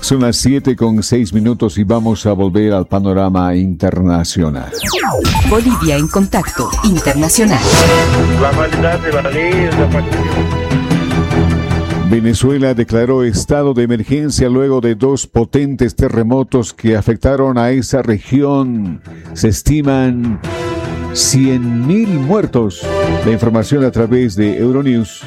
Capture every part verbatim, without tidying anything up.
Son las siete con seis minutos y vamos a volver al panorama internacional. Bolivia en contacto internacional. La maldad de la ley es la Venezuela declaró estado de emergencia luego de dos potentes terremotos que afectaron a esa región. Se estiman cien mil muertos. La información a través de Euronews.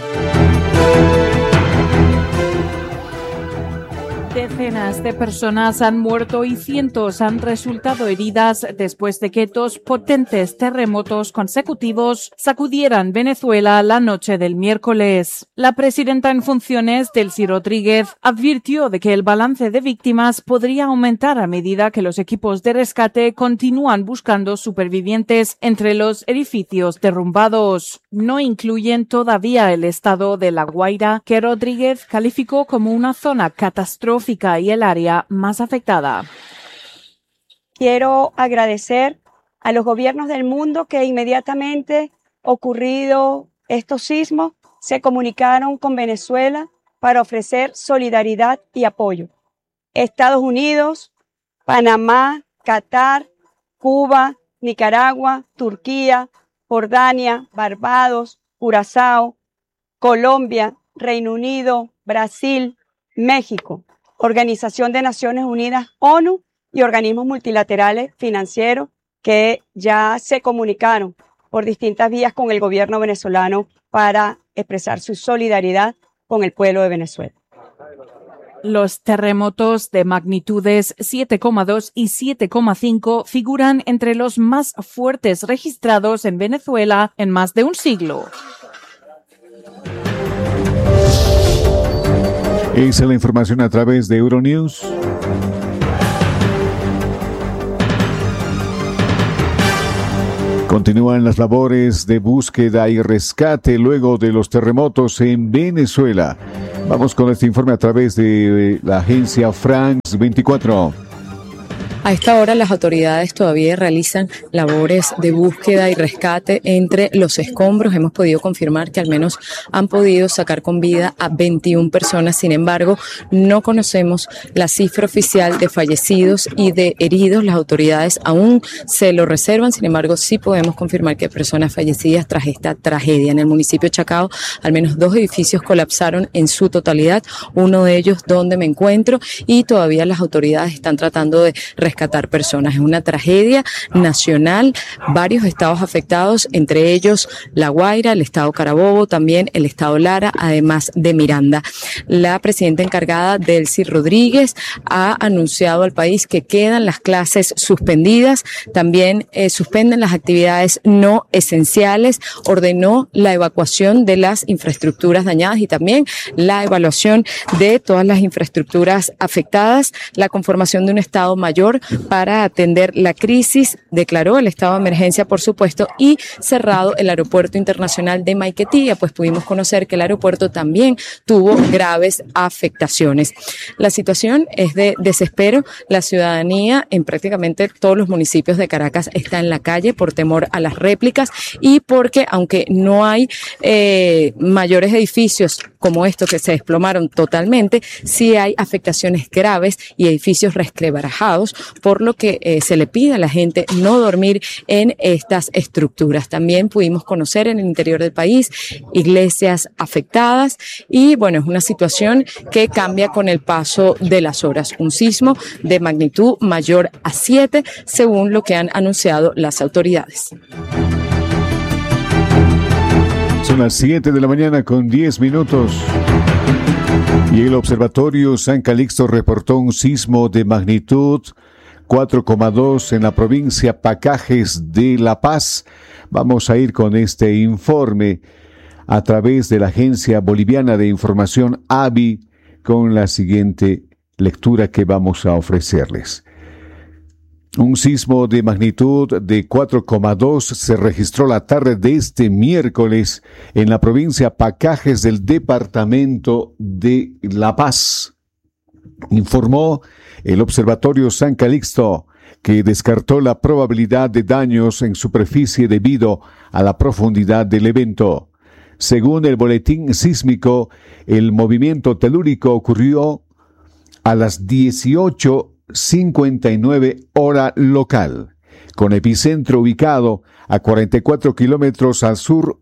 Decenas de personas han muerto y cientos han resultado heridas después de que dos potentes terremotos consecutivos sacudieran Venezuela la noche del miércoles. La presidenta en funciones, Delcy Rodríguez, advirtió de que el balance de víctimas podría aumentar a medida que los equipos de rescate continúan buscando supervivientes entre los edificios derrumbados. No incluyen todavía el estado de La Guaira, que Rodríguez calificó como una zona catastrófica y el área más afectada. Quiero agradecer a los gobiernos del mundo que inmediatamente ocurrido estos sismos se comunicaron con Venezuela para ofrecer solidaridad y apoyo. Estados Unidos, Panamá, Qatar, Cuba, Nicaragua, Turquía, Jordania, Barbados, Curazao, Colombia, Reino Unido, Brasil, México, Organización de Naciones Unidas, ONU y organismos multilaterales financieros que ya se comunicaron por distintas vías con el gobierno venezolano para expresar su solidaridad con el pueblo de Venezuela. Los terremotos de magnitudes siete coma dos y siete coma cinco figuran entre los más fuertes registrados en Venezuela en más de un siglo. Esa es la información a través de Euronews. Continúan las labores de búsqueda y rescate luego de los terremotos en Venezuela. Vamos con este informe a través de la agencia France veinticuatro. A esta hora las autoridades todavía realizan labores de búsqueda y rescate entre los escombros. Hemos podido confirmar que al menos han podido sacar con vida a veintiuna personas. Sin embargo, no conocemos la cifra oficial de fallecidos y de heridos. Las autoridades aún se lo reservan. Sin embargo, sí podemos confirmar que hay personas fallecidas tras esta tragedia. En el municipio de Chacao, al menos dos edificios colapsaron en su totalidad. Uno de ellos donde me encuentro y todavía las autoridades están tratando de rescatar rescatar personas. Es una tragedia nacional, varios estados afectados, entre ellos La Guaira, el estado Carabobo, también el estado Lara, además de Miranda. La presidenta encargada, Delcy Rodríguez, ha anunciado al país que quedan las clases suspendidas, también eh, suspenden las actividades no esenciales, ordenó la evacuación de las infraestructuras dañadas y también la evaluación de todas las infraestructuras afectadas, la conformación de un estado mayor para atender la crisis, declaró el estado de emergencia, por supuesto, y cerrado el aeropuerto internacional de Maiquetía, pues pudimos conocer que el aeropuerto también tuvo graves afectaciones. La situación es de desespero. La ciudadanía en prácticamente todos los municipios de Caracas está en la calle por temor a las réplicas y porque, aunque no hay eh, mayores edificios como estos que se desplomaron totalmente, sí hay afectaciones graves y edificios resquebrajados, por lo que eh, se le pide a la gente no dormir en estas estructuras. También pudimos conocer en el interior del país iglesias afectadas y bueno, es una situación que cambia con el paso de las horas. Un sismo de magnitud mayor a siete, según lo que han anunciado las autoridades. Son las siete de la mañana con diez minutos. Y el Observatorio San Calixto reportó un sismo de magnitud cuatro coma dos en la provincia Pacajes de La Paz. Vamos a ir con este informe a través de la Agencia Boliviana de Información A B I con la siguiente lectura que vamos a ofrecerles. Un sismo de magnitud de cuatro coma dos se registró la tarde de este miércoles en la provincia Pacajes del departamento de La Paz. Informó el Observatorio San Calixto, que descartó la probabilidad de daños en superficie debido a la profundidad del evento. Según el boletín sísmico, el movimiento telúrico ocurrió a las dieciocho cincuenta y nueve hora local, con epicentro ubicado a cuarenta y cuatro kilómetros al sur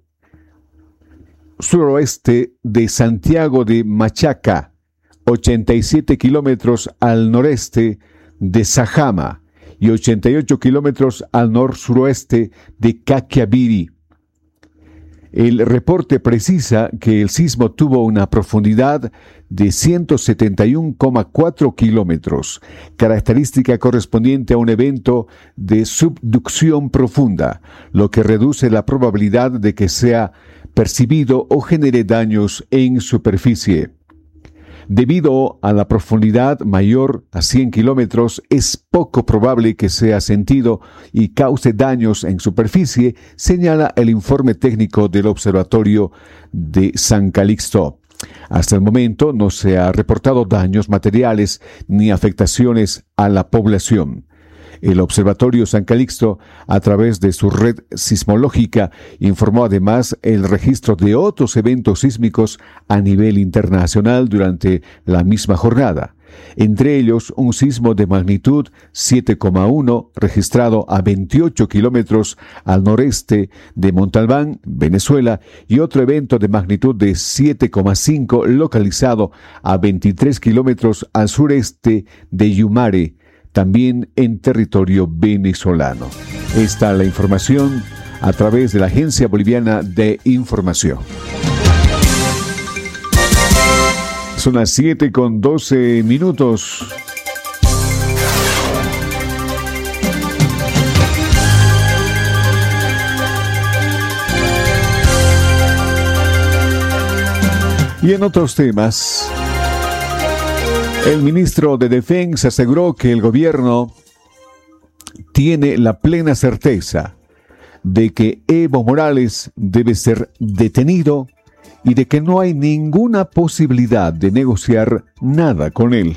suroeste de Santiago de Machaca, ochenta y siete kilómetros al noreste de Sajama y ochenta y ocho kilómetros al nor-suroeste de Caquiaviri. El reporte precisa que el sismo tuvo una profundidad de ciento setenta y uno coma cuatro kilómetros, característica correspondiente a un evento de subducción profunda, lo que reduce la probabilidad de que sea percibido o genere daños en superficie. Debido a la profundidad mayor a cien kilómetros, es poco probable que sea sentido y cause daños en superficie, señala el informe técnico del Observatorio de San Calixto. Hasta el momento no se ha reportado daños materiales ni afectaciones a la población. El Observatorio San Calixto, a través de su red sismológica, informó además el registro de otros eventos sísmicos a nivel internacional durante la misma jornada. Entre ellos, un sismo de magnitud siete coma uno registrado a veintiocho kilómetros al noreste de Montalbán, Venezuela, y otro evento de magnitud de siete coma cinco localizado a veintitrés kilómetros al sureste de Yumare, también en territorio venezolano. Esta es la información a través de la Agencia Boliviana de Información. Son las siete con doce minutos. Y en otros temas, el ministro de Defensa aseguró que el gobierno tiene la plena certeza de que Evo Morales debe ser detenido y de que no hay ninguna posibilidad de negociar nada con él.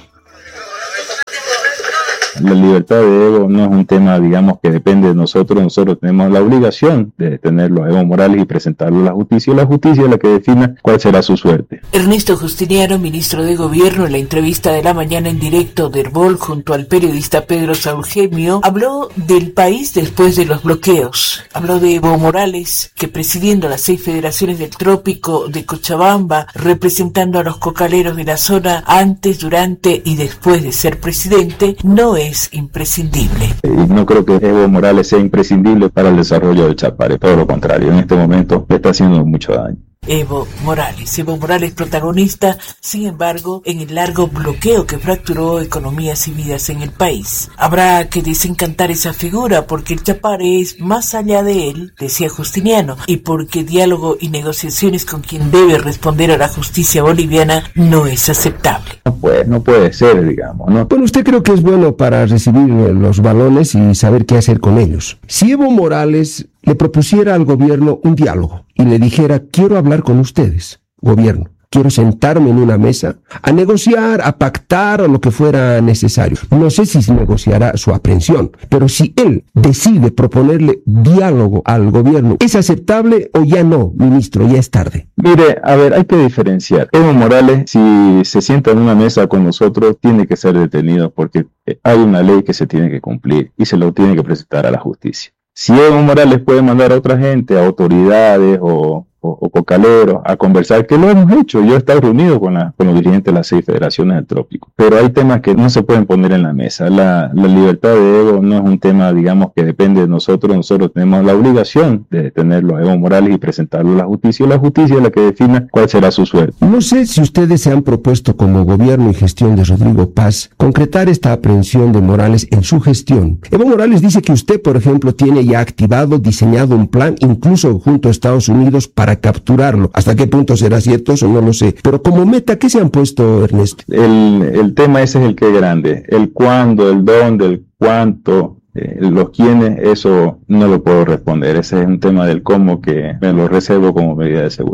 La libertad de Evo no es un tema, digamos, que depende de nosotros. Nosotros tenemos la obligación de detenerlo a Evo Morales y presentarlo a la justicia. Y la justicia es la que defina cuál será su suerte. Ernesto Justiniano, ministro de Gobierno, en la entrevista de la mañana en directo de Herbol junto al periodista Pedro Saurgemio, habló del país después de los bloqueos. Habló de Evo Morales, que presidiendo las seis federaciones del trópico de Cochabamba, representando a los cocaleros de la zona antes, durante y después de ser presidente, no es es imprescindible. Y no creo que Evo Morales sea imprescindible para el desarrollo de Chapare, todo lo contrario, en este momento le está haciendo mucho daño. Evo Morales. Evo Morales protagonista, sin embargo, en el largo bloqueo que fracturó economías y vidas en el país. Habrá que desencantar esa figura porque el Chapare es más allá de él, decía Justiniano, y porque diálogo y negociaciones con quien debe responder a la justicia boliviana no es aceptable. No puede, no puede ser, digamos, ¿no? Bueno, usted creo que es bueno para recibir los balones y saber qué hacer con ellos. Si Evo Morales le propusiera al gobierno un diálogo y le dijera, quiero hablar con ustedes, gobierno, quiero sentarme en una mesa a negociar, a pactar o lo que fuera necesario. No sé si se negociará su aprehensión, pero si él decide proponerle diálogo al gobierno, ¿es aceptable o ya no, ministro? Ya es tarde. Mire, a ver, hay que diferenciar. Evo Morales, si se sienta en una mesa con nosotros, tiene que ser detenido porque hay una ley que se tiene que cumplir y se lo tiene que presentar a la justicia. Si Evo Morales puede mandar a otra gente, a autoridades o, o, o cocaleros a conversar, que lo hemos hecho. Yo he estado reunido con, la, con los dirigentes de las seis federaciones del trópico. Pero hay temas que no se pueden poner en la mesa. La, la libertad de Evo no es un tema, digamos, que depende de nosotros. Nosotros tenemos la obligación de detenerlo a Evo Morales y presentarlo a la justicia. Y la justicia es la que defina cuál será su suerte. No sé si ustedes se han propuesto como gobierno y gestión de Rodrigo Paz concretar esta aprehensión de Morales en su gestión. Evo Morales dice que usted, por ejemplo, tiene ya activado, diseñado un plan, incluso junto a Estados Unidos, para capturarlo. ¿Hasta qué punto será cierto? Eso no lo sé. Pero como meta, ¿qué se han puesto, Ernesto? El, el tema ese es el que es grande. El cuándo, el dónde, el cuánto, eh, los quiénes, eso no lo puedo responder. Ese es un tema del cómo que me lo reservo como medida de seguridad.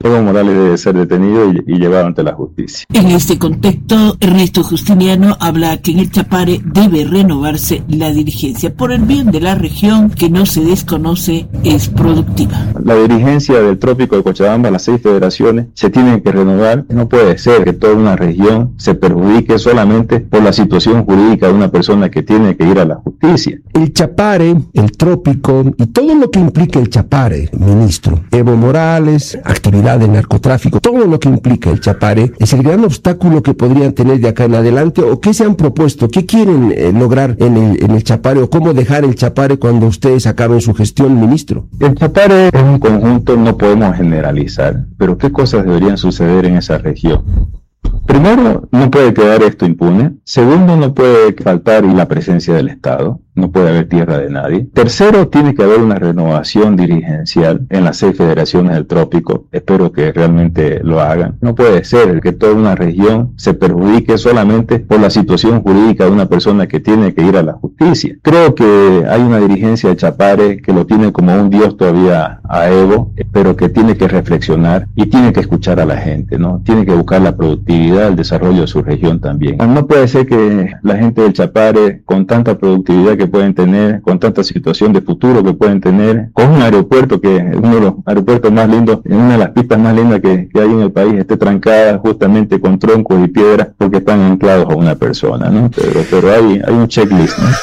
Evo Morales debe ser detenido y, y llevado ante la justicia. En este contexto, Ernesto Justiniano habla que en el Chapare debe renovarse la dirigencia por el bien de la región que no se desconoce es productiva. La dirigencia del Trópico de Cochabamba, las seis federaciones, se tienen que renovar. No puede ser que toda una región se perjudique solamente por la situación jurídica de una persona que tiene que ir a la justicia. El Chapare, el Trópico y todo lo que implica el Chapare, ministro, Evo Morales, actividad de narcotráfico, todo lo que implica el Chapare, es el gran obstáculo que podrían tener de acá en adelante. ¿O qué se han propuesto? ¿Qué quieren eh, lograr en el, en el Chapare? ¿O cómo dejar el Chapare cuando ustedes acaben su gestión, ministro? El Chapare es un conjunto, no podemos generalizar, pero ¿qué cosas deberían suceder en esa región? Primero, no puede quedar esto impune. Segundo, no puede faltar la presencia del Estado. No puede haber tierra de nadie. Tercero, tiene que haber una renovación dirigencial en las seis federaciones del Trópico. Espero que realmente lo hagan. No puede ser que toda una región se perjudique solamente por la situación jurídica de una persona que tiene que ir a la justicia. Creo que hay una dirigencia de Chapare que lo tiene como un dios todavía a Evo, pero que tiene que reflexionar y tiene que escuchar a la gente, ¿no? Tiene que buscar la productividad, el desarrollo de su región también. No puede ser que la gente del Chapare, con tanta productividad que pueden tener, con tanta situación de futuro que pueden tener, con un aeropuerto que es uno de los aeropuertos más lindos, en una de las pistas más lindas que, que hay en el país, esté trancada justamente con troncos y piedras porque están anclados a una persona, ¿no? Pero, pero hay, hay un checklist, ¿no?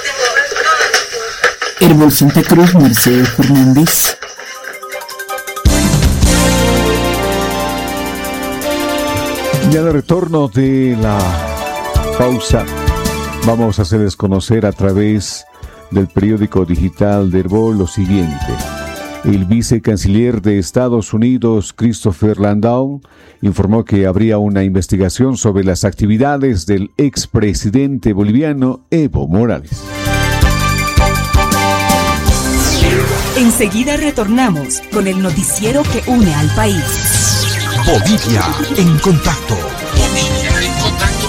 Herbol Santa Cruz, Mercedes Fernández. Y al retorno de la pausa, vamos a hacerles conocer a través del periódico digital de Herbol lo siguiente. El vicecanciller de Estados Unidos, Christopher Landau, informó que habría una investigación sobre las actividades del expresidente boliviano Evo Morales. Enseguida retornamos con el noticiero que une al país. Bolivia en contacto. Bolivia en contacto.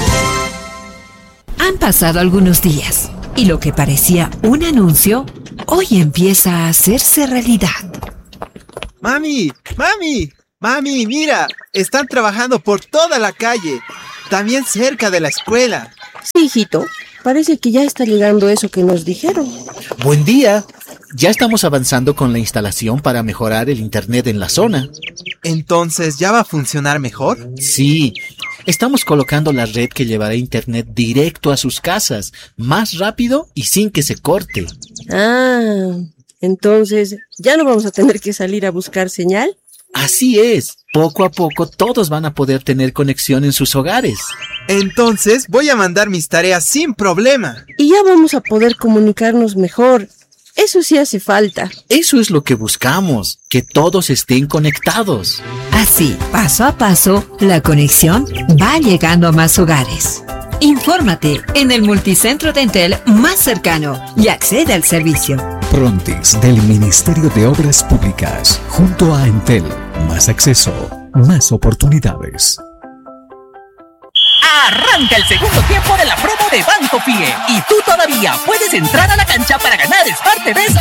Han pasado algunos días y lo que parecía un anuncio hoy empieza a hacerse realidad. Mami, mami, mami, mira, están trabajando por toda la calle, también cerca de la escuela. Sí, hijito, parece que ya está llegando eso que nos dijeron. Buen día. Ya estamos avanzando con la instalación para mejorar el internet en la zona. ¿Entonces ya va a funcionar mejor? Sí, estamos colocando la red que llevará internet directo a sus casas, más rápido y sin que se corte. Ah, entonces, ¿ya no vamos a tener que salir a buscar señal? Así es, poco a poco todos van a poder tener conexión en sus hogares. Entonces voy a mandar mis tareas sin problema. Y ya vamos a poder comunicarnos mejor. Eso sí hace falta. Eso es lo que buscamos, que todos estén conectados. Así, paso a paso, la conexión va llegando a más hogares. Infórmate en el multicentro de Entel más cercano y accede al servicio. Prontis del Ministerio de Obras Públicas, junto a Entel. Más acceso, más oportunidades. Arranca el segundo tiempo de la promo de Banco Fie y tú todavía puedes entrar a la cancha para ganar Smart T Vs